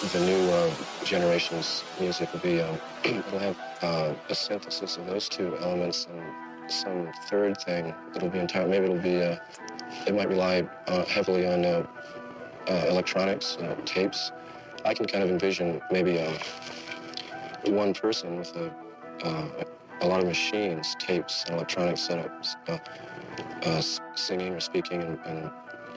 the new generation's music will be, it'll have a synthesis of those two elements and some third thing. It'll be entire, maybe it'll be, it might rely heavily on electronics, tapes. I can kind of envision maybe one person with a lot of machines, tapes, and electronic setups, singing or speaking and